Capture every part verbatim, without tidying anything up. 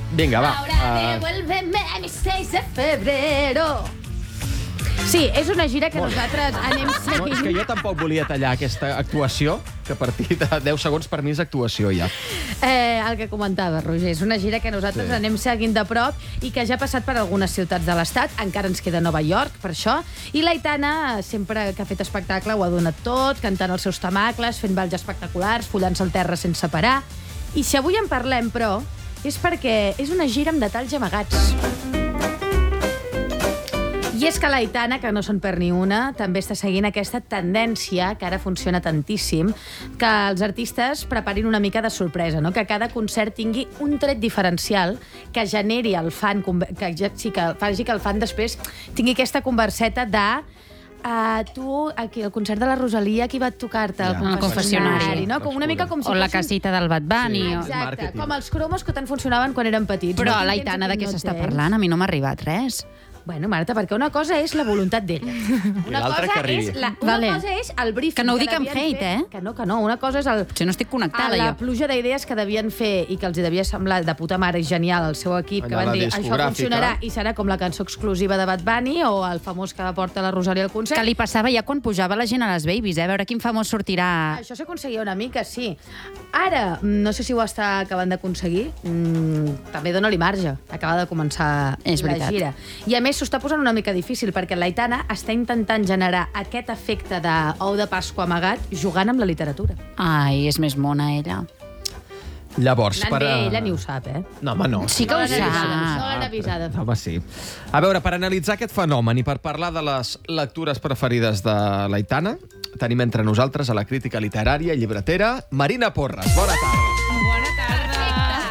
Vinga, va. Ahora devuélveme a mi seis de febrero. Sí, és una gira que nosaltres anem seguint. No, és que jo tampoc volia tallar aquesta actuació, que a partir de deu segons per mi és actuació, ja. Eh, el que comentava, Roger, és una gira que nosaltres sí. anem seguint de prop i que ja ha passat per algunes ciutats de l'Estat, encara ens queda Nova York, per això, i l'Aitana, sempre que ha fet espectacle, ho ha donat tot, cantant els seus temacles, fent balls espectaculars, follant-se al terra sense parar. I si avui en parlem, però, és perquè és una gira amb detalls amagats. I és que l'Aitana, que no són per ni una, també està seguint aquesta tendència, que ara funciona tantíssim, que els artistes preparin una mica de sorpresa, no? Que cada concert tingui un tret diferencial que generi el fan, que, sí, que faci que el fan després tingui aquesta converseta de Uh, tu, aquí, al concert de la Rosalia, qui va tocar-te? Ja. El confessionari. No? Com una mica com si o la casita del Bad Bunny. Sí, exacte, com els cromos que tant funcionaven quan eren petits. Però no l'Aitana de què s'està parlant? A mi no m'ha arribat res. Bueno, Marta, perquè una cosa és la voluntat d'ella. Una, cosa és, la, una vale. cosa és el briefing que no ho dic amb hate, fer, eh? Que no, que no. Una cosa és el, si no estic connectada, la jo. pluja d'idees que devien fer i que els devia semblar de puta mare genial al seu equip, que van dir això funcionarà i serà com la cançó exclusiva de Bad Bunny o el famós que porta la Rosalia al concert. Que li passava ja quan pujava la gent a les Babies, eh? A veure quin famós sortirà. Això s'aconseguia una mica, sí. Ara, no sé si ho està acabant d'aconseguir, mm, també dona-li marge. Acaba de començar és la veritat. gira. I a més s'ho està posant una mica difícil, perquè l'Aitana està intentant generar aquest efecte d'ou de Pasqua amagat jugant amb la literatura. Ai, és més mona, ella. Llavors, Anant per... bé, ella ni ho sap, eh? No, home, no. Sí que ho sap. No l'han avisada. Home, sí. A veure, per analitzar aquest fenomen i per parlar de les lectures preferides de l'Aitana, tenim entre nosaltres a la crítica literària i llibretera Marina Porres. Bona tarda. Bona tarda.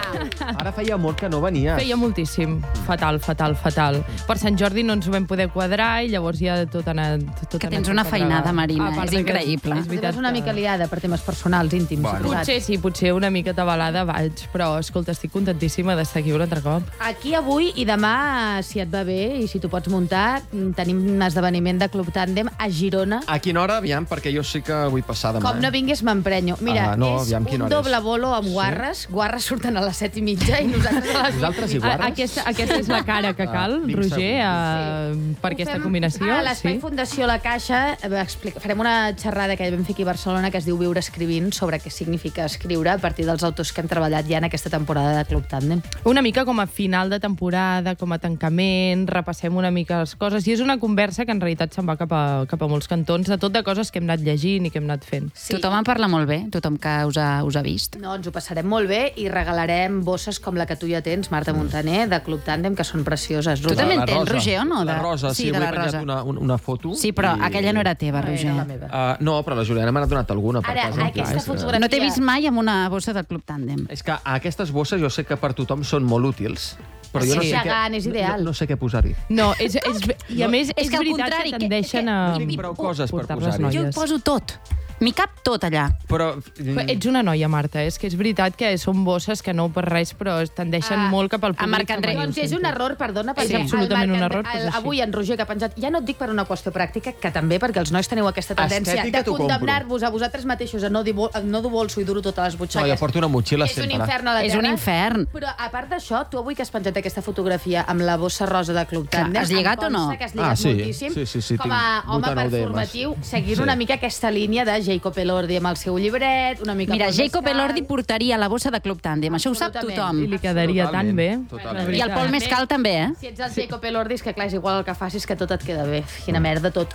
Ara feia molt que no venies. Feia moltíssim. Fatal, fatal, fatal. Per Sant Jordi no ens ho vam poder quadrar i llavors ja tot ha anat... Tot que tens una feinada, Marina, és increïble. És veritat, una mica liada per temes personals, íntims. Bueno. Potser sí, potser una mica tabalada vaig, però, escolta, estic contentíssima d'estar aquí un altre cop. Aquí avui i demà, si et va bé i si tu pots muntar, tenim un esdeveniment de Club Tàndem a Girona. A quina hora, aviam, perquè jo sí que vull passar demà. Com no vinguis, m'emprenyo. Mira, ah, no, és aviam, un doble bolo amb guarres. Sí? Guarres surten a les set i mitja i nosaltres a les... Vosaltres i guarres? Aquesta, aquesta és la cara que cal, ah, Roger, a... sí. per aquesta combinació. A l'Espai sí? Fundació La Caixa explica... farem una xerrada que vam fer aquí a Barcelona que es diu Viure escrivint, sobre què significa escriure a partir dels autors que hem treballat ja en aquesta temporada de Club Tàndem. Una mica com a final de temporada, com a tancament, repassem una mica les coses, i és una conversa que en realitat se'n va cap a, cap a molts cantons, de tot de coses que hem anat llegint i que hem anat fent. Sí. Tothom en parla molt bé, tothom que us ha, us ha vist. No, ens ho passarem molt bé i regalarem bosses com la que tu ja tens, Marta Montaner, de Club Tàndem, que són precioses. Tu també en tens, Roger, o no? La Rosa, sí, sí avui he penjat una, una foto. Sí, però i... aquella no era teva, Roger. No, era uh, no, però la Juliana m'ha donat alguna. Per Ara, casa, aquesta fotografia... No t'he vist mai amb una bossa del Club Tàndem. És que aquestes bosses jo sé que per tothom són molt útils, però jo no sí. sé, Gegant, què, és ideal. no, no sé què posar-hi. No, és, és, i a més, és, és que al veritat contrari, que tendeixen a... Tinc prou coses per portar les posar-hi. Jo noies. ho poso tot. M'hi cap tot allà. Però... Però ets una noia, Marta, és que és veritat que són bosses que no per res, però es tendeixen Ah, molt cap al a públic Marc André. femení. Doncs és un error, perdona, És perquè absolutament el un Marc error, André- però és el, així. avui en Roger que ha penjat, ja no et dic per una qüestió pràctica, que també perquè els nois teniu aquesta tendència Estètica de t'ho compro. condemnar-vos a vosaltres mateixos a no, dir, a no dur bolso i dur-ho tot a les No, butxaques. jo porto una motxilla És un sempre. infern a la És terra. un infern. Però a part d'això, tu avui que has penjat aquesta fotografia amb la bossa rosa de Club Clar, Tàndem, has lligat em o no? consta que has lligat Ah, sí. moltíssim. Sí, sí, sí, com a tinc home vuitanta-nou D Ms. performatiu, seguint Sí. una mica aquesta línia de Jacob Elordi amb el seu llibret, una mica... Mira, pel Jacob Mescal. Elordi portaria la bossa de Club Tàndem. Això ho sap Absolutament. tothom. I li quedaria Totalment, tan bé. totalment. I el Pol Mescal també, eh? Si ets el Jacob Elordi, és que clar, és igual el que facis, que tot et queda bé. Quina merda, tot.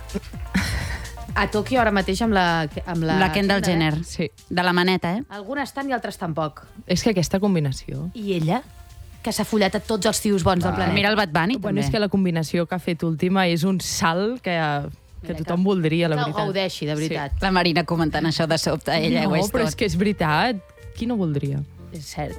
A Tòquio ara mateix amb la... Amb la, La Kendall eh? Jenner. Sí. De la maneta, eh? Algunes estan i altres tampoc. És que aquesta combinació... I ella, que s'ha follat a tots els tios bons del planeta. Mira el Bad Bunny, Bueno, també. és que la combinació que ha fet última és un salt que, que Mira, tothom voldria, la que ho veritat. gaudeixi, de veritat. La Marina comentant això de sobte, ella no, ho és però tot. és que és veritat. Qui no voldria? És cert.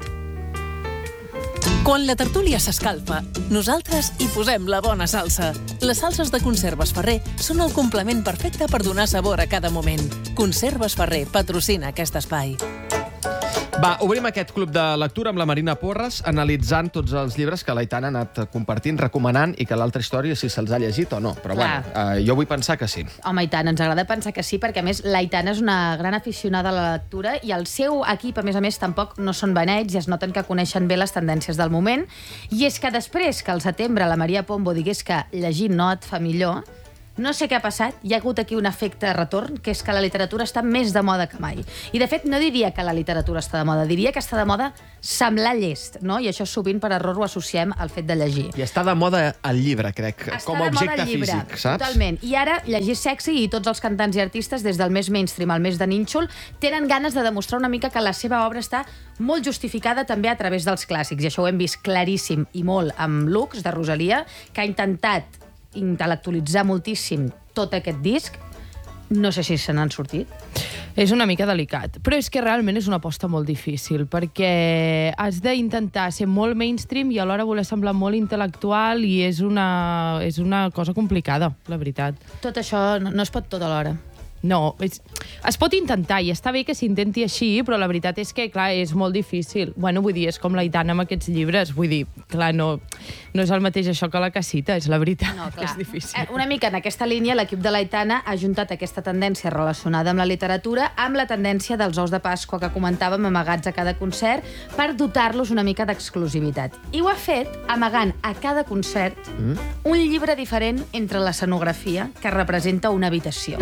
Quan la tertúlia s'escalfa, nosaltres hi posem la bona salsa. Les salses de Conserves Ferrer són el complement perfecte per donar sabor a cada moment. Conserves Ferrer patrocina aquest espai. Va, obrim aquest club de lectura amb la Marina Porres, analitzant tots els llibres que l'Aitana ha anat compartint, recomanant, i que l'altra història si se'ls ha llegit o no. Però Clar. bueno, eh, jo vull pensar que sí. Home, i tant, ens agrada pensar que sí, perquè a més l'Aitana és una gran aficionada a la lectura i el seu equip, a més a més, tampoc no són beneits i es noten que coneixen bé les tendències del moment. I és que després que al setembre la Maria Pombo digués que llegir no et fa millor, no sé què ha passat, hi ha hagut aquí un efecte de retorn, que és que la literatura està més de moda que mai. I, de fet, no diria que la literatura està de moda, diria que està de moda semblar llest, no? I això sovint per error ho associem al fet de llegir. I està de moda el llibre, crec, Està com a de moda objecte el llibre, físic, saps? Totalment. I ara, llegir sexy i tots els cantants i artistes, des del més mainstream al més de nínxol, tenen ganes de demostrar una mica que la seva obra està molt justificada també a través dels clàssics. I això ho hem vist claríssim i molt amb Lux, de Rosalia, que ha intentat intel·lectualitzar moltíssim tot aquest disc. No sé si se n'han sortit. És una mica delicat, però és que realment és una aposta molt difícil, perquè has d'intentar ser molt mainstream i alhora voler semblar molt intel·lectual, i és una, és una cosa complicada, la veritat. Tot això no, no es pot tot alhora. No, és, es pot intentar, i està bé que s'intenti així, però la veritat és que, clar, és molt difícil. Bueno, vull dir, és com l'Aitana amb aquests llibres, vull dir, clar, no, no és el mateix això que la Casita, és la veritat, No, que és difícil. Eh, Una mica en aquesta línia, l'equip de l'Aitana ha juntat aquesta tendència relacionada amb la literatura amb la tendència dels ous de Pasqua que comentàvem amagats a cada concert per dotar-los una mica d'exclusivitat. I ho ha fet amagant a cada concert mm. un llibre diferent entre l'escenografia que representa una habitació.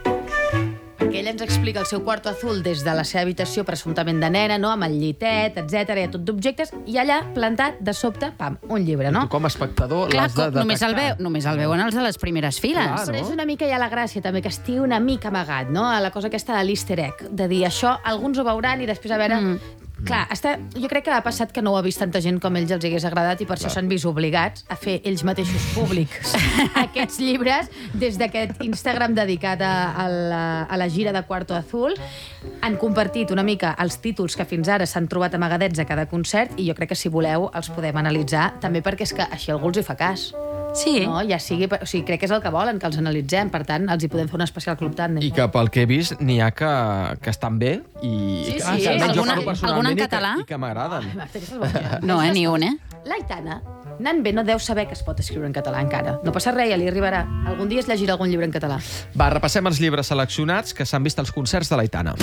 Perquè ell ens explica el seu quarto azul des de la seva habitació presumptament de nena, no? Amb el llitet, etcètera, i tot d'objectes, i allà, plantat, de sobte, pam, un llibre, no? Tu com a espectador Clar, l'has de detectar. només el, veu, només el veuen els de les primeres files. Clar, Però no? és una mica ja la gràcia, també, que estigui una mica amagat, no? A la cosa aquesta de l'easter egg, de dir això, alguns ho veuran i després a veure... Mm. Clar, està, jo crec que ha passat que no ho ha vist tanta gent com ells els hagués agradat i per Clar. Això s'han vist obligats a fer ells mateixos públics aquests llibres des d'aquest Instagram dedicat a, a, la, a la gira de Quarto Azul. Han compartit una mica els títols que fins ara s'han trobat amagadets a cada concert i jo crec que si voleu els podem analitzar, també perquè és que així algú els hi fa cas. Sí. No, ja sigui, o sigui, crec que és el que volen, que els analitzem, per tant, els hi podem fer un especial club tàndem. I que pel que he vist n'hi ha que, que estan bé i, Sí, i que, sí. que almenys jo Alguna- parlo personalment alguna en i que- català? i que m'agraden. Marta, aquesta és boja. No, eh, ni un, eh? L'Aitana, anant bé, no deu saber que es pot escriure en català encara. No passa res, ja li arribarà. Algun dia es llegirà algun llibre en català. Va, repassem els llibres seleccionats que s'han vist als concerts de l'Aitana.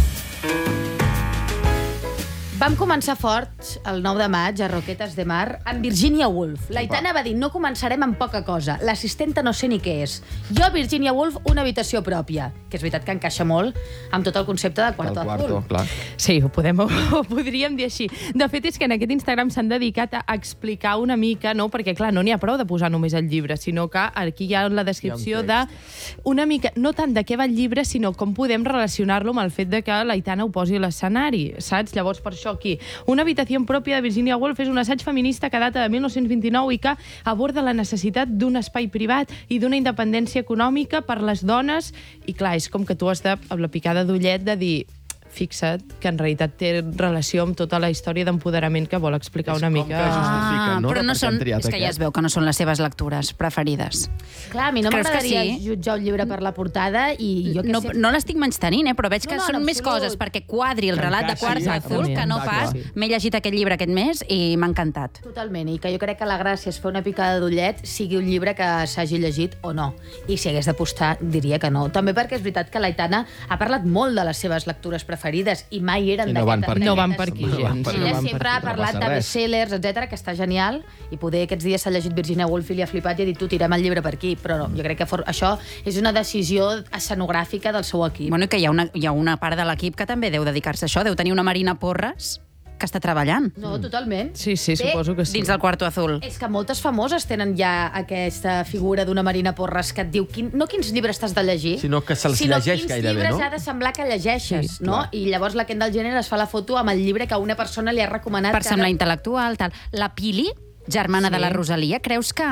Vam començar fort el nou de maig a Roquetes de Mar amb Virginia Woolf. L'Aitana va dir, no començarem amb poca cosa. L'assistenta no sé ni què és. Jo, Virginia Woolf, una habitació pròpia. Que és veritat que encaixa molt amb tot el concepte de Quarto El quarto, Azul. clar. Sí, ho, podem, ho podríem dir així. De fet, és que en aquest Instagram s'han dedicat a explicar una mica, no? Perquè, clar, no n'hi ha prou de posar només el llibre, sinó que aquí hi ha la descripció Hi ha de una mica, no tant de què va el llibre, sinó com podem relacionar-lo amb el fet de que l'Aitana ho posi a l'escenari, saps? Llavors, per això aquí, una habitació pròpia de Virginia Woolf és un assaig feminista que data de mil nou-cents vint-i-nou i que aborda la necessitat d'un espai privat i d'una independència econòmica per les dones. I, clar, és com que tu has de, amb la picada d'ullet, de dir... Fixa't que en realitat té relació amb tota la història d'empoderament que vol explicar una com mica. que justifica, no? però no Per què són, han triat és que ja aquest? es veu que no són les seves lectures preferides. Clar, a mi no Creus que m'agradaria sí? jutjar un llibre per la portada i jo que No, sé... no l'estic menystenint, eh? Però veig que No, no, són en més absolut. coses perquè quadri el Que relat de encaixi, Quarto Azul que no exactament. pas Clar, m'he llegit aquest llibre aquest mes i m'ha encantat. Totalment, i que jo crec que la gràcia és fer una picada d'ullet, sigui un llibre que s'hagi llegit o no. I si hagués d'apostar, diria que no. També perquè és veritat que l'Aitana ha parlat molt de les seves lectures preferides i mai eren I no van per aquí. No van per aquí, No van gens. per Ella aquí. sempre ha No parlat passa de res. bestsellers, etcètera, que està genial, i poder aquests dies s'ha llegit Virginia Woolf i li ha flipat i ha dit, tu, tirem el llibre per aquí. Però no, jo crec que for... això és una decisió escenogràfica del seu equip. Bueno, i que hi ha una, hi ha una part de l'equip que també deu dedicar-se a això. Deu tenir una Marina Porres que està treballant No, totalment. Sí, sí, Bé, suposo que sí. dins del Quarto Azul. És que moltes famoses tenen ja aquesta figura d'una Marina Porres que et diu quin, no quins llibres t'has de llegir, Sinó que se'ls sinó llegeix quins gairebé, llibres no? ha de semblar que llegeixes, Sí, no? clar. I llavors la Kendall Jenner es fa la foto amb el llibre que una persona li ha recomanat. Per que semblar ara- intel·lectual, tal. La Pili, germana Sí. de la Rosalia, creus que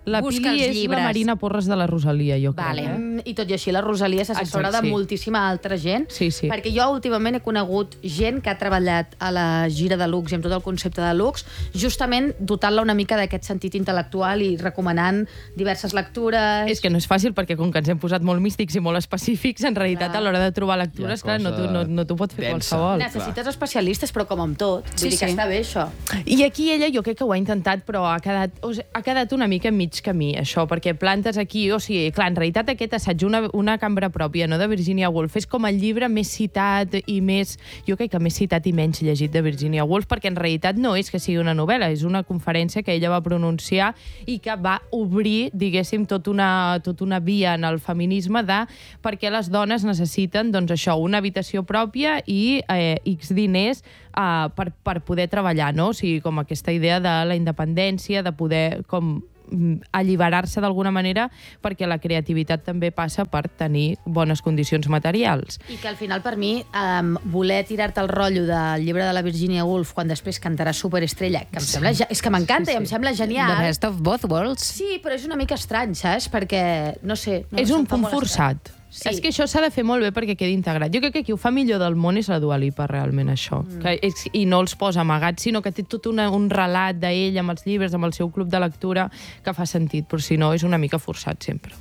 La Busca Pili els és llibres. la Marina Porres de la Rosalia, jo crec. Vale. Eh? Mm, I tot i així, la Rosalia s'assessora Exacte, de sí. moltíssima altra gent. Sí, sí. Perquè jo últimament he conegut gent que ha treballat a la gira de Lux i amb tot el concepte de Lux, justament dotant-la una mica d'aquest sentit intel·lectual i recomanant diverses lectures. És que no és fàcil, perquè com que ens hem posat molt místics i molt específics, en realitat, Clar. a l'hora de trobar lectures, Hi ha clar, no t'ho no, no t'ho pot fer densa. qualsevol. Necessites especialistes, però com amb tot. Vull Sí, dir que sí. està bé, això. I aquí ella jo crec que ho ha intentat, però ha quedat, o sigui, ha quedat una mica en mig camí, això, perquè plantes aquí, o sigui, clar, en realitat aquest assaig, una, una cambra pròpia, no, de Virginia Woolf, és com el llibre més citat i més, jo crec que més citat i menys llegit de Virginia Woolf, perquè en realitat no és que sigui una novel·la, és una conferència que ella va pronunciar i que va obrir, diguéssim, tot una, tot una via en el feminisme de perquè les dones necessiten, doncs això, una habitació pròpia i eh, X diners eh, per, per poder treballar, no? O sigui, com aquesta idea de la independència, de poder com alliberar-se d'alguna manera, perquè la creativitat també passa per tenir bones condicions materials. I que al final, per mi, um, voler tirar-te el rotllo del llibre de la Virginia Woolf quan després cantarà Superestrella, que em sembla, ge- és que m'encanta Sí, i em sí. sembla The genial. best of both worlds. Sí, però és una mica estrany, saps? Perquè, no sé... No, És se'm un fa punt molt estrany. forçat. Sí. És que això s'ha de fer molt bé perquè quedi integrat. Jo crec que qui ho fa millor del món és la Dua Lipa, realment, això. Mm. Que és, I no els posa amagats, sinó que té tot una, un relat d'ell amb els llibres, amb el seu club de lectura, que fa sentit, però si no és una mica forçat sempre.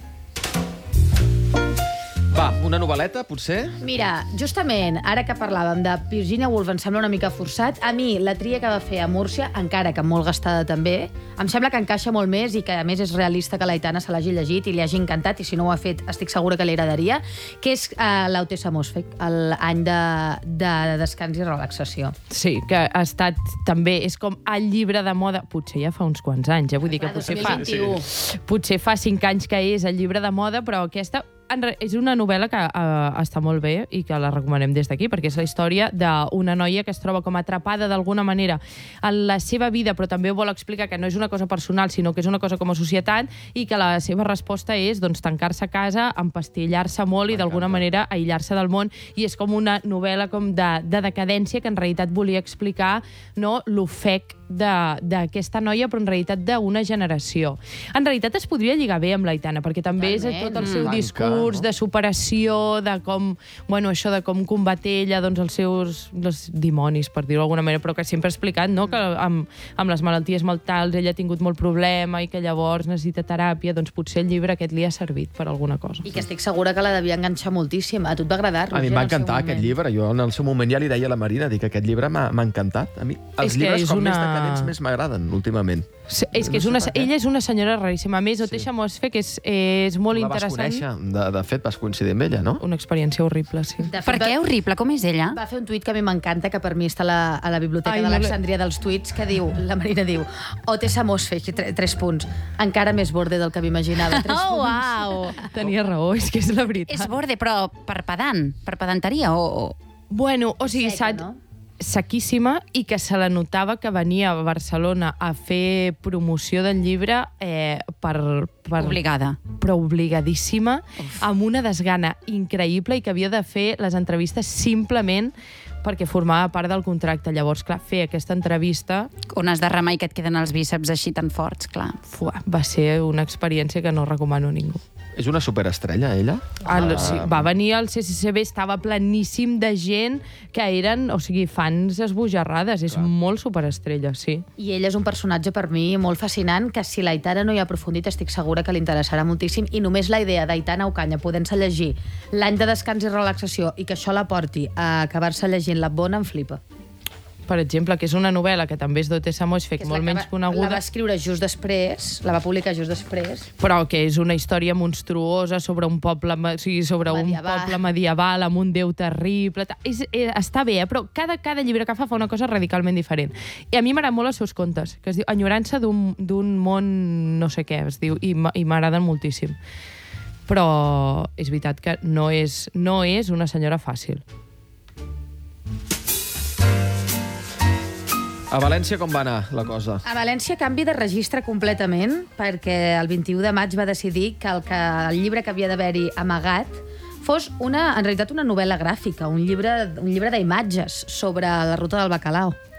Va, una novel·leta, potser? Mira, justament, ara que parlàvem de Virginia Woolf, em sembla una mica forçat. A mi, la tria que va fer a Múrcia, encara que molt gastada també, em sembla que encaixa molt més i que, a més, és realista que l'Aitana se l'hagi llegit i li hagi encantat, i si no ho ha fet, estic segura que li agradaria, que és uh, l'Autessa Mosfeg, l'any de, de descans i relaxació. Sí, que ha estat també, és com el llibre de moda, potser ja fa uns quants anys, eh? Vull dir que Ah, potser dos fa, mil vint-i-u. potser fa cinc anys que és el llibre de moda, però aquesta en re- és una novel·la que uh, està molt bé i que la recomanem des d'aquí, perquè és la història d'una noia que es troba com atrapada d'alguna manera en la seva vida, però també vol explicar que no és una cosa personal, sinó que és una cosa com a societat, i que la seva resposta és doncs, tancar-se a casa, empastillar-se molt i d'alguna manera aïllar-se del món, i és com una novel·la com de, de decadència que en realitat volia explicar, no, l'ofec d'aquesta noia, però en realitat d'una generació. En realitat es podria lligar bé amb l'Aitana, perquè també és Totalment. tot el seu Mm. discurs no? de superació, de com, bueno, això de com combat ella doncs, els seus els dimonis, per dir-ho d'alguna manera, però que sempre ha explicat, no?, que amb, amb les malalties mentals ella ha tingut molt problema i que llavors necessita teràpia, doncs potser el llibre aquest li ha servit per alguna cosa. I que estic segura que la devia enganxar moltíssim. A tu et va agradar, A mi Roger, em va en el seu encantar aquest moment? llibre. Jo en el seu moment ja li deia a la Marina, dic que aquest llibre m'ha m'ha encantat. A mi els És que llibres és com una- més decadents més m'agraden últimament. Sí, és que és No una, sé per què. ella és una senyora raríssima. A més, Oteixa Mosfeg és, és molt La vas interessant. conèixer, de, de fet vas coincidir amb ella, no? Una experiència horrible, sí. De Per fet, què va- horrible? Com és ella? Va fer un tuit que a mi m'encanta, que per mi està a la, a la biblioteca Ai, Ai, no d'Alexandria dels tuits, que diu, la Marina diu, Otessa Mosfeg, tre, tres punts. Encara més borde del que m'imaginava. Tres Oh, punts. uau! Tenia raó, és que és la veritat. És borde, però per pedant, per pedanteria, o... o... Bueno, o sigui, Seca, saps... no? Sequíssima, i que se la notava que venia a Barcelona a fer promoció del llibre eh, per, per... Obligada. Però obligadíssima, Uf. amb una desgana increïble, i que havia de fer les entrevistes simplement perquè formava part del contracte. Llavors, clar, fer aquesta entrevista On has de remar i que et queden els bíceps així tan forts, clar. fuà, va ser una experiència que no recomano a ningú. És una superestrella, ella? El, sí, va venir al C C C B, estava pleníssim de gent que eren, o sigui, fans esbojarrades. És molt superestrella, sí. I ell és un personatge per mi molt fascinant, que si l'Aitana no hi ha aprofundit estic segura que li interessarà moltíssim, i només la idea d'Aitana Ocaña podent-se llegir l'any de descans i relaxació i que això la porti a acabar-se llegint La Bona em flipa. Per exemple, que és una novel·la que també és d'Otessa Mosfeg, Que és molt la que menys va- La coneguda, va escriure just després, la va publicar just després. però que és una història monstruosa sobre un poble, me- o sigui, sobre Medieval. un poble medieval amb un déu terrible. ta- És, és, està bé, eh? Però cada, cada llibre que fa fa una cosa radicalment diferent. I a mi m'agraden molt els seus contes, que es diu Enyorança d'un d'un món no sé què, es diu, i m- i m'agraden moltíssim. Però és veritat que no és, no és una senyora fàcil. A València com va anar la cosa? A València canvi de registre completament, perquè el vint-i-u de maig va decidir que el, que el llibre que havia d'haver-hi amagat fos una, en realitat una novel·la gràfica, un llibre, un llibre d'imatges sobre la ruta del bacalao.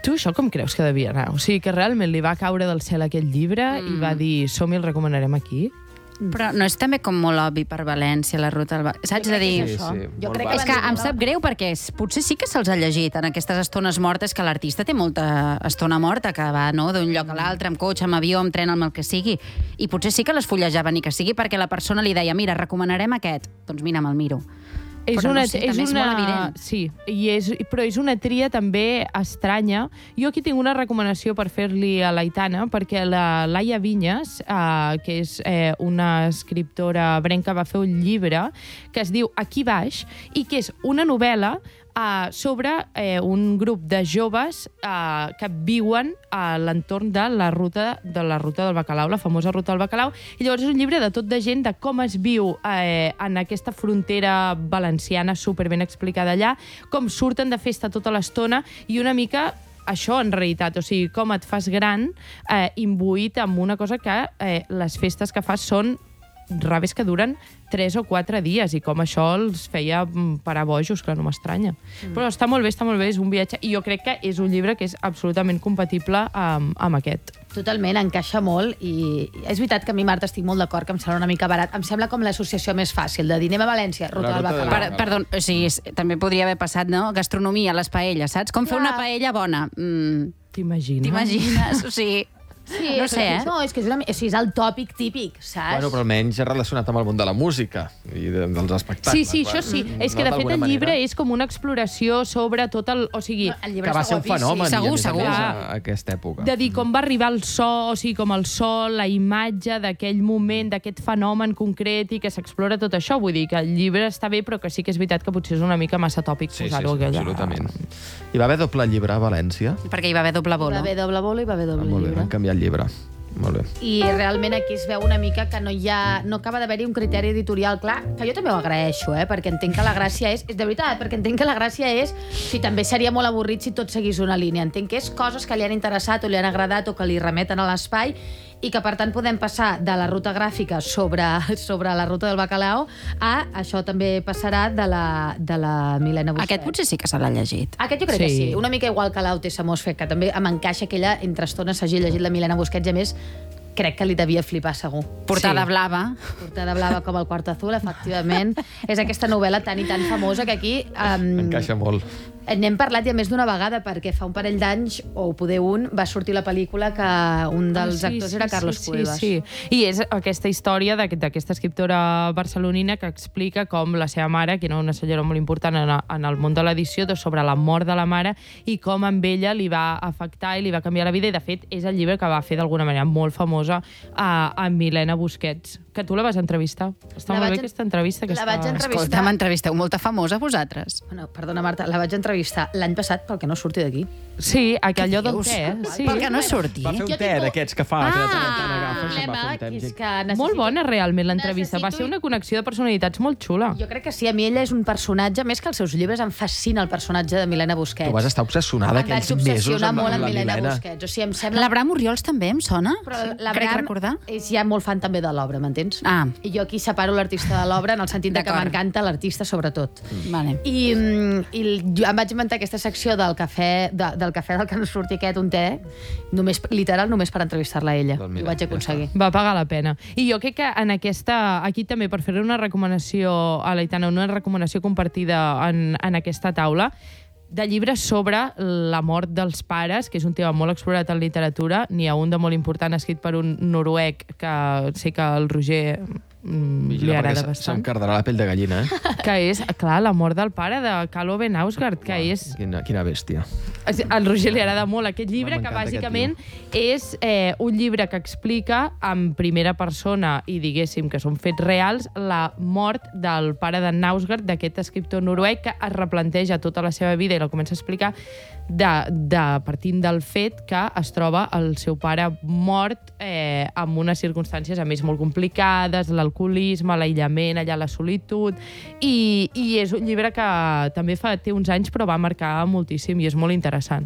Tu això com creus que devia anar? O sigui, que realment li va caure del cel aquest llibre mm. i va dir, som-hi, el recomanarem aquí? Però no és també com molt obvi per València, la ruta del... Saps? És a dir... Sí, sí, Jo molt crec bàsic. És que em sap greu perquè potser sí que se'ls ha llegit en aquestes estones mortes, que l'artista té molta estona morta, que va no, d'un lloc a l'altre, amb cotxe, amb avió, amb tren, amb el que sigui. I potser sí que les fullejaven, i que sigui perquè la persona li deia, mira, recomanarem aquest. Doncs mira, me'l miro. És Però una, no sé, és també és una, molt evident. Sí, i és, però és una tria també estranya. Jo aquí tinc una recomanació per fer-li a l'Aitana, perquè la Laia Vinyes, eh, que és eh, una escriptora brenca, va fer un llibre que es diu Aquí baix, i que és una novel·la Uh, sobre eh, un grup de joves uh, que viuen a l'entorn de la ruta de la ruta del Bacalao, la famosa ruta del Bacalao, i llavors és un llibre de tot de gent de com es viu eh, en aquesta frontera valenciana superben explicada allà, com surten de festa tota l'estona i una mica això, en realitat, o sigui, com et fas gran eh, imbuït amb una cosa que eh, les festes que fas són raves que duren tres o quatre dies, i com això els feia parar bojos, que no m'estranya. Mm. Però està molt bé, està molt bé, és un viatge, i jo crec que és un llibre que és absolutament compatible amb, amb aquest. Totalment, encaixa molt, i és veritat que a mi, Marta, estic molt d'acord, que em sembla una mica barat. Em sembla com l'associació més fàcil, de dir anem a València, ruta del Bacalao. Per, perdó, o sigui, és, també podria haver passat, no? Gastronomia, les paelles, saps? Com fer Clar. una paella bona. Mm, T'imagines? T'imagines? O sigui... Sí, no sé, eh? No, és que és, una, o sigui, és el tòpic típic, saps? Bueno, però almenys relacionat amb el món de la música i de, dels espectacles. Sí, sí, això sí. Mm, És que, de no, fet, el d'alguna llibre manera. és com una exploració sobre tot el... O sigui, El llibre Que va està ser un guapíssim. fenomen, Segur, i a més a segur. més, a, a aquesta època. de dir com va arribar el so, o sigui, com el so, la imatge d'aquell moment, d'aquest fenomen concret, i que s'explora tot això. Vull dir que el llibre està bé, però que sí que és veritat que potser és una mica massa tòpic Sí, sí, sí, posar-ho allà. absolutament. Hi va haver doble llibre a València? Perquè hi va haver doble Hi bolo. va haver doble bolo i va haver Ah, doble molt bé, llibre. van canviar el llibre. Molt bé. I realment aquí es veu una mica que no hi ha, no acaba d'haver-hi un criteri editorial clar, que jo també ho agraeixo, eh, perquè entenc que la gràcia és, és de veritat, perquè entenc que la gràcia és, si també seria molt avorrit si tot seguís una línia, entenc que és coses que li han interessat o li han agradat o que li remeten a l'espai, i que per tant podem passar de la ruta gràfica sobre, sobre la ruta del Bacalao a això també passarà de la, de la Milena Busquets. Aquest potser sí que se l'ha llegit. Aquest jo crec Sí. que sí. Una mica igual que l'Aute Samosfe, que també m'encaixa que ella entre estones s'hagi llegit la Milena Busquets, i a més crec que li devia flipar segur. Portada Sí. blava. Portada blava com el Quart Azul, efectivament. És aquesta novel·la tan i tan famosa que aquí... Um, Encaixa molt. N'hem parlat ja més d'una vegada, perquè fa un parell d'anys, o poder un, va sortir la pel·lícula que un dels Ah, actors era Carlos sí, Cuevas. Sí, sí. I és aquesta història d'aqu- d'aquesta escriptora barcelonina que explica com la seva mare, que era una senyora molt important en, en el món de l'edició, doncs sobre la mort de la mare i com amb ella li va afectar i li va canviar la vida. I, de fet, és el llibre que va fer d'alguna manera molt famosa a, a Milena Busquets, que tu la vas entrevistar. Està La molt vaig bé en- aquesta entrevista. la Aquesta... vaig entrevistar. Escolta, m'entrevisteu molta famosa, vosaltres. Bueno, perdona, Marta, la vaig entrevistar l'any passat pel que no surti d'aquí. Sí, aquell allò del dius? te. Sí. Per què no surti? Va fer un Jo te tinc- d'aquests que fa, que de tant en tant agafes, se'n va fer problema, un que temps. és que necessito... Molt bona, realment, l'entrevista. Va Necessito- ser una connexió de personalitats molt xula. Jo crec que sí, a mi ella és un personatge, més que els seus llibres, em fascina el personatge de Milena Busquets. Tu vas estar obsessionada Em vaig aquells mesos obsessionar amb, molt amb amb la Milena, Milena. Busquets. O sigui, em sembla... L'Abraham Oriols també em sona? Però Crec l'Abraham recordar. és ja molt fan també de l'obra, m'entens? Ah. I jo aquí separo l'artista de l'obra en el sentit de que D'acord. m'encanta l'artista, sobretot. Vale. I, mm, i jo em vaig inventar aquesta secció del cafè, de, del cafè del que no surti aquest, un te, només, literal, només per entrevistar-la a ella. Doncs I mira, ho vaig aconseguir. Va pagar la pena. I jo crec que en aquesta, aquí també, per fer una recomanació a l'Aitana, una recomanació compartida en, en aquesta taula, de llibres sobre la mort dels pares, que és un tema molt explorat en literatura. N'hi ha un de molt important escrit per un noruec que sé que el Roger mm, li Vigila, agrada perquè se- bastant. se'm cardarà la pell de gallina, eh? Que és, clar, la mort del pare de Karl Ove Knausgaard, que és... Quina, quina bèstia. Al Roger li agrada molt aquest llibre, que M'encanta bàsicament és eh, un llibre que explica en primera persona, i diguéssim que són fets reals, la mort del pare de Knausgaard, d'aquest escriptor noruec, que es replanteja tota la seva vida i la comença a explicar de, de partint del fet que es troba el seu pare mort eh, amb unes circumstàncies, a més, molt complicades, l'alcoholisme, l'aïllament, allà la solitud, i, i és un llibre que també fa, té uns anys, però va marcar moltíssim i és molt interessant.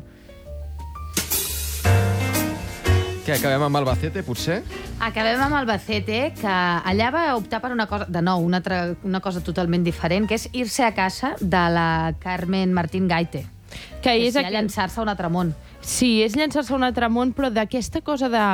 Què, acabem amb Albacete, potser? Acabem amb Albacete, que allà va optar per una cosa, de nou, una, altra, una cosa totalment diferent, que és Irse a casa, de la Carmen Martín Gaite. Que Que és és aqu... llançar-se a un altre món. Sí, és llançar-se a un altre món, però d'aquesta cosa de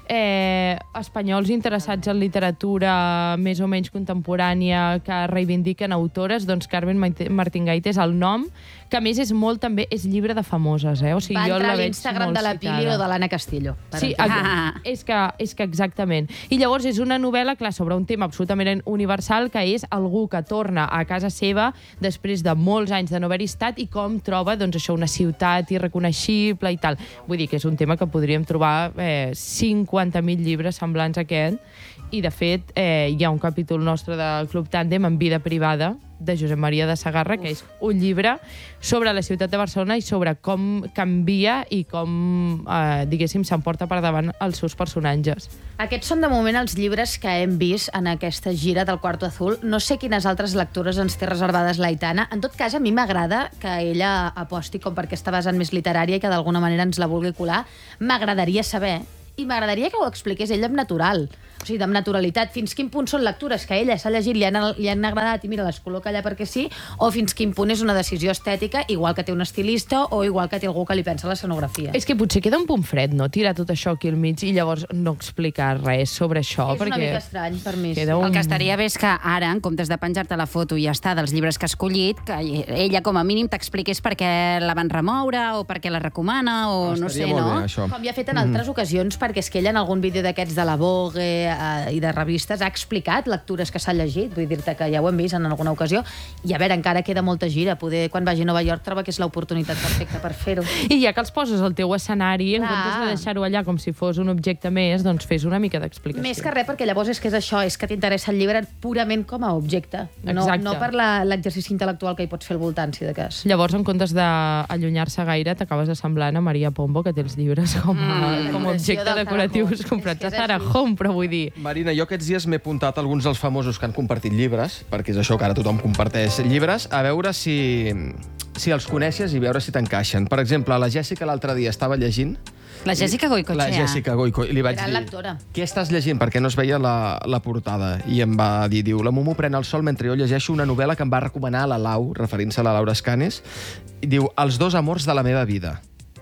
eh, espanyols interessats en literatura més o menys contemporània que reivindiquen autores, doncs Carmen Martín-Gaite és el nom, que a més és molt també, és llibre de famoses, eh? O sigui, Va jo entrar la a veig l'Instagram molt de la Pili citada. o de l'Anna Castillo. per Sí, entendre. Ah. és que, és que exactament. I llavors és una novel·la, clar, sobre un tema absolutament universal, que és algú que torna a casa seva després de molts anys de no haver-hi estat i com troba, doncs, això, una ciutat irreconeixible i tal. Vull dir que és un tema que podríem trobar eh, cinquanta mil llibres semblants a aquest, i de fet eh, hi ha un capítol nostre del Club Tàndem en Vida privada, de Josep Maria de Sagarra, que és un llibre sobre la ciutat de Barcelona i sobre com canvia i com, eh, diguéssim, s'emporta per davant els seus personatges. Aquests són, de moment, els llibres que hem vist en aquesta gira del Quarto Azul. No sé quines altres lectures ens té reservades l'Aitana. En tot cas, a mi m'agrada que ella aposti com per aquesta vessant més literària i que d'alguna manera ens la vulgui colar. M'agradaria saber, i m'agradaria que ho expliqués ella amb natural, o sigui, amb naturalitat, fins quin punt són lectures que ella s'ha llegit, li han, li han agradat i mira, les col·loca allà perquè sí, o fins quin punt és una decisió estètica, igual que té un estilista o igual que té algú que li pensa l'escenografia. És que potser queda un punt fred, no?, tirar tot això aquí al mig i llavors no explicar res sobre això. És una perquè mica estrany per mi. queda sí. un- El que estaria bé és que ara, en comptes de penjar-te la foto i ja està dels llibres que ha escollit, que ella com a mínim t'expliqués per què la van remoure o per què la recomana o no sé, Estaria molt no? bé, això. Com ja ha fet en altres ocasions, perquè és que ella en algun vídeo d'aquests de la Vogue eh, i de revistes ha explicat lectures que s'ha llegit, vull dir-te que ja ho hem vist en alguna ocasió, i a veure, encara queda molta gira, poder quan vagi a Nova York troba que és l'oportunitat perfecta per fer-ho. I ja que els poses al teu escenari, en Clar. comptes de deixar-ho allà com si fos un objecte més, doncs fes una mica d'explicació. Més que res, perquè llavors és que és això, és que t'interessa el llibre purament com a objecte, no, Exacte. no per la- l'exercici intel·lectual que hi pots fer al voltant, si de cas. Llavors, en comptes d'allunyar-se gaire, t'acabes assemblant a Maria Pombo, que té els llibres com a, Mm, com a decoració objecte del decoratiu Zara Home. comprats És a que és Zara així. Home, però vull dir... Marina, jo aquests dies m'he apuntat alguns dels famosos que han compartit llibres, perquè és això que ara tothom comparteix llibres, a veure si, si els coneixes i veure si t'encaixen. Per exemple, la Jèssica l'altre dia estava llegint. La Jèssica Goicoechea. La Jèssica Goico. I li vaig Gran dir, lectora. què estàs llegint? Perquè no es veia la, la portada. I em va dir, diu, la Mumu pren el sol mentre jo llegeixo una novel·la que em va recomanar a la Lau, referint-se a la Laura Escanes. I diu, Els dos amors de la meva vida.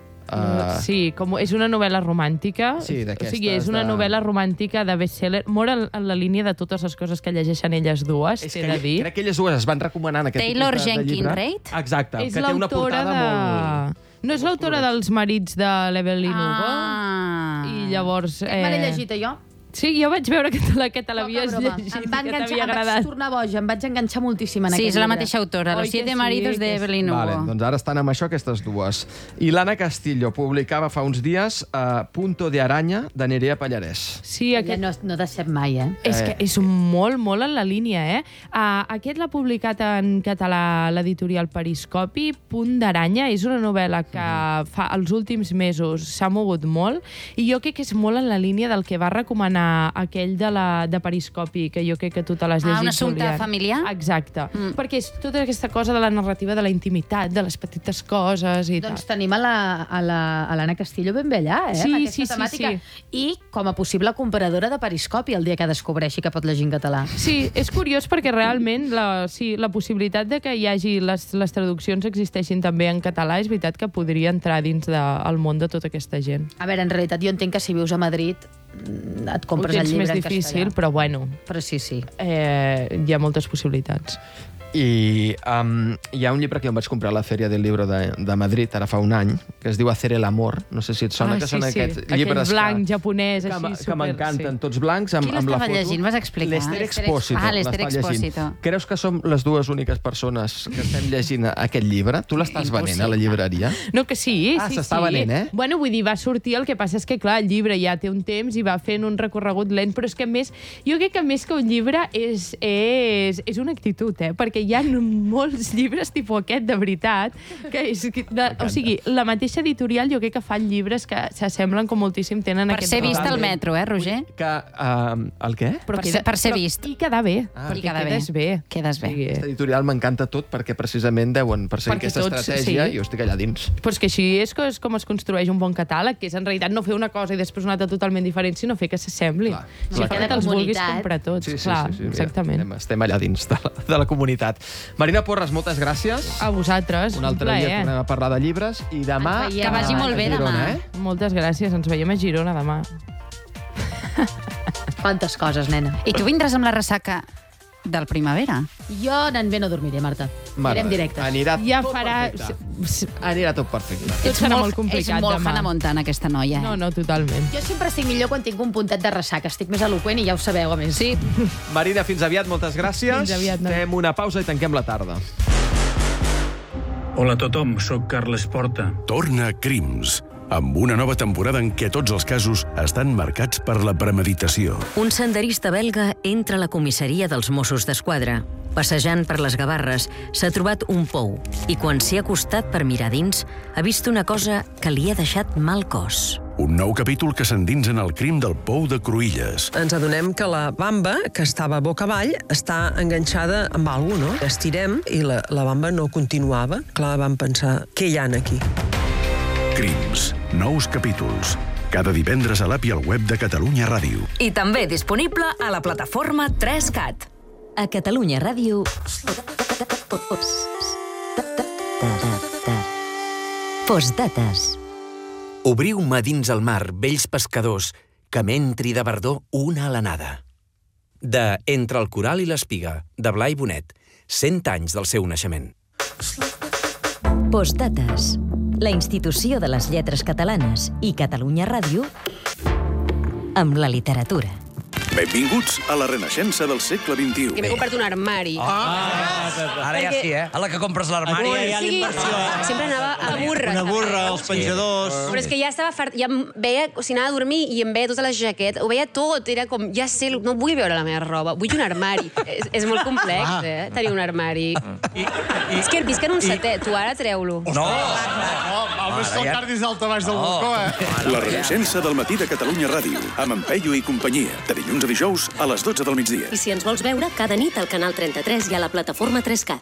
Uh, Sí, com és una novel·la romàntica. Sí, O d'aquestes sigui, és una de- novel·la romàntica de best-seller, molt en, en la línia de totes les coses que llegeixen elles dues, és t'he que de dir. crec que elles dues es van recomanant aquest Taylor tipus de, de Jenkins llibre. Reid? Exacte, És que té una l'autora portada de... molt... No és l'autora dels marits de l'Evelyn Hugo? Ah. I llavors... Eh... Me l'he llegit, jo. Sí, jo vaig veure que te la- que te l'havies Poca broma. llegit Em i va que enganxar, t'havia em vaig agradat. tornar boja, em vaig enganxar moltíssim en Sí, aquest és la llibre. mateixa autora, Oi Los que siete sí, maridos que de sí. Evelyn Hugo. Vale, doncs ara estan amb això aquestes dues. I l'Anna Castillo publicava fa uns dies uh, Punto de Araña, de Nerea Pallarès. Sí, Ella aquest... no, no decep mai, eh? És Eh. que és molt, molt en la línia, eh? Uh, aquest l'ha publicat en català l'editorial Periscopi. Punt d'Aranya és una novel·la que fa els últims mesos s'ha mogut molt i jo crec que és molt en la línia del que va recomanar aquell de, la, de Periscopi, que jo crec que tu te l'has Ah, llegit, un assumpte Julián. familiar? Exacte. Mm. Perquè és tota aquesta cosa de la narrativa de la intimitat, de les petites coses i Doncs tal. tenim a la- a la- a l'Anna Castillo ben bé allà, eh? Sí, amb aquesta sí, sí, temàtica. sí. I com a possible comparadora de Periscopi el dia que descobreixi que pot llegir en català. Sí, és curiós perquè realment la, sí, la possibilitat de que hi hagi les, les traduccions existeixin també en català és veritat que podria entrar dins del de, món de tota aquesta gent. A veure, en realitat jo entenc que si vius a Madrid mm, et Ho compres el tens llibre més en difícil, castellà. però bueno, Però sí, sí. eh, hi ha moltes possibilitats. I um, hi ha un llibre que jo em vaig comprar a la Fèria del Llibre de, de Madrid, ara fa un any, que es diu Hacer el amor. No sé si et sona, Ah, que sí, són sí. aquests Aquell llibres blanc que, japonès, que, així, m- que super, m'encanten, sí. tots blancs, amb, Qui amb la l'estava foto. llegint? Vas explicar. L'Ester L'Ester Expósito. Ah, l'Ester l'està llegint. Expósito. Creus que som les dues úniques persones que estem llegint aquest llibre? Tu l'estàs venent a la llibreria? No, que sí, Ah, sí, s'està sí. venent, eh? Bueno, vull dir, va sortir, el que passa és que, clar, el llibre ja té un temps i va fent un recorregut lent, però és que, a més, jo crec que més que un llibre és, és, és una actitud, eh? Perquè hi ha molts llibres tipus aquest, de veritat, que és... De, o sigui, la mateixa editorial jo crec que fan llibres que s'assemblen com moltíssim, tenen Per aquest... ser vist relat. al metro, eh, Roger? Que, uh, el què? Però Per ser- per ser però- vist. I quedar bé, Ah. perquè I quedar bé. quedes bé. Quedes bé. Aquesta editorial m'encanta tot perquè precisament deuen perseguir Perquè aquesta tots, estratègia sí. i jo estic allà dins. Però és que així és que és com es construeix un bon catàleg, que és en realitat no fer una cosa i després una altra totalment diferent, sinó fer que s'assembli. Clar. Si Clar. que els vulguis Comunitat. comprar tots, Sí, sí, clar, sí, sí, mira, exactament. estem- estem allà dins de la, de la comunitat. veritat. Marina Porres, moltes gràcies. A vosaltres, Un altre un dia plaer. tornem a parlar de llibres i demà... Ens veiem. Que vagi molt bé a Girona, demà. Eh? Moltes gràcies, ens veiem a Girona demà. Quantes coses, nena. I tu vindràs amb la ressaca del primavera? Jo anant bé no dormiré, Marta. Anirem directes. Anirà Ja tot farà... perfecte. Anirà tot perfecte. Tot serà molt complicat És molt demà. Hannah Montana, aquesta noia. No, Eh? no, totalment. Jo sempre estic millor quan tinc un puntet de ressaca. Estic més eloqüent i ja ho sabeu, a més. Sí. Marina, fins aviat, moltes gràcies. Fins aviat, noi. Fem una pausa i tanquem la tarda. Hola a tothom, sóc Carles Porta. Torna Crims, amb una nova temporada en què tots els casos estan marcats per la premeditació. Un senderista belga entra a la comissaria dels Mossos d'Esquadra. Passejant per les Gavarres, s'ha trobat un pou i quan s'hi ha acostat per mirar dins, ha vist una cosa que li ha deixat mal cos. Un nou capítol que s'endinsa en el crim del pou de Cruïlles. Ens adonem que la bamba, que estava boca avall, està enganxada amb alguna cosa, no? Estirem i la, la bamba no continuava. Clar, vam pensar, què hi ha aquí? Crims, nous capítols. Cada divendres a l'app i al web de Catalunya Ràdio. I també disponible a la plataforma tres cat. A Catalunya Ràdio... Postdates. Obriu-me dins el mar, vells pescadors, que m'entri de verdor una alenada. De Entre el coral i l'espiga, de Blai Bonet, cent anys del seu naixement. Postdates. La institució de les lletres catalanes i Catalunya Ràdio amb la literatura. Benvinguts a la renaixença del segle vint-i-u. Que m'he comprat un armari. Ah, ara ja sí, eh? A la que compres l'armari ja hi ha l'inversió, eh? Sempre anava a burra. Una burra, els penjadors... Però és que ja estava fart... Ja em veia, o sigui, anava a dormir i em veia tota la jaqueta. Ho veia tot, era com, ja sé, no vull veure la meva roba, vull un armari. és, és molt complex, eh, tenir un armari. I, i, és que visc en un setè, tu ara treu-lo. No! El més tocar dins del tabaix del balcó, eh? La renaixença del matí de Catalunya Ràdio, amb en Peyu i companyia, de dilluns a dijous a les dotze del migdia. I si ens vols veure, cada nit al canal trenta-tres i a la plataforma tres cat.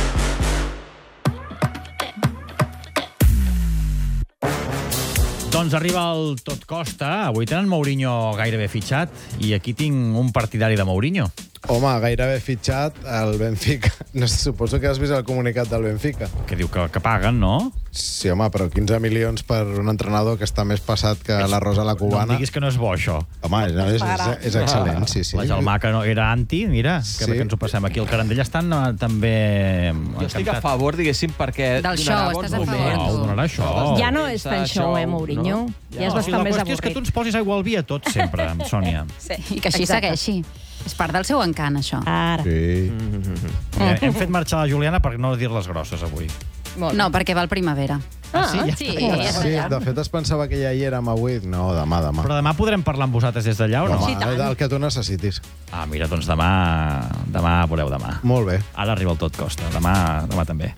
Doncs arriba el Tot Costa. Avui tenen Mourinho gairebé fitxat i aquí tinc un partidari de Mourinho. Home, gairebé fitxat el Benfica. No sé, suposo que has vist el comunicat del Benfica. Que diu que, que paguen, no? Sí, home, però quinze milions per un entrenador que està més passat que la Rosa la Cubana. No em diguis que no és bo, això. Home, no, és, és, és excel·lent, sí, sí. La Gelmà, que no, era anti, mira, que, Sí. que ens ho passem aquí. El Carandell estan eh, també... Jo estic a favor, diguéssim, perquè... Del donarà show, bons estàs a favor, moments. No, donarà això. Ja no és tan show, eh, Mourinho? Ja és No, bastant la més qüestió és que tu avorrit. ens posis aigua al vi a tot sempre, Sònia. Sí, I que així exacte. segueixi. És part del seu encant, això. Ara. Sí. Mira, hem fet marxar la Juliana per no dir-les grosses avui. No, perquè va al primavera. Ah, sí, ja sí, està. ja Sí, de fet es pensava que ja hi érem avui. No, demà, demà. Però demà podrem parlar amb vosaltres des d'allà o no? Demà, del que tu necessitis. Ah, mira, doncs demà... Demà veureu demà. Molt bé. Ara arriba el Tot Costa. Demà, demà també.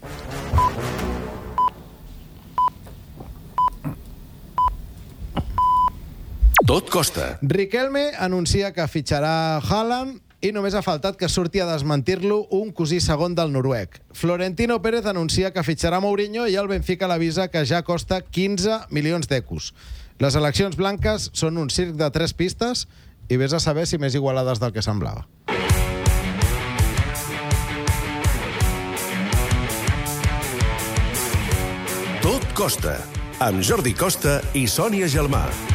Tot costa. Riquelme anuncia que fitxarà Haaland i només ha faltat que surti a desmentir-lo un cosí segon del noruec. Florentino Pérez anuncia que fitxarà Mourinho i el Benfica l'avisa que ja costa quinze milions d'ecos. Les eleccions blanques són un circ de tres pistes i vés a saber si més igualades del que semblava. Tot costa. Amb Jordi Costa i Sònia Gelmà.